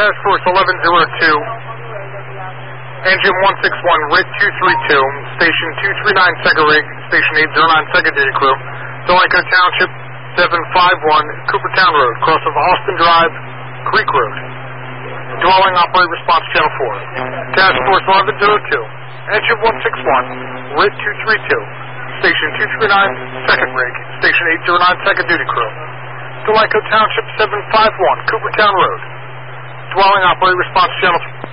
Task Force 1102, Engine 161, RIT 232, Station 239 Sega Rig, Station 809 Sega Data Crew, Delanco Township 751, Coopertown Road, cross of Austin Drive, Creek Road. Dwelling operate response channel 4. Task Force 1102, Engine 161, RIT 232, Station 239 Second Rig, Station 809 Second Duty Crew. Delanco Township 751, Coopertown Road. Dwelling operate response channel 4.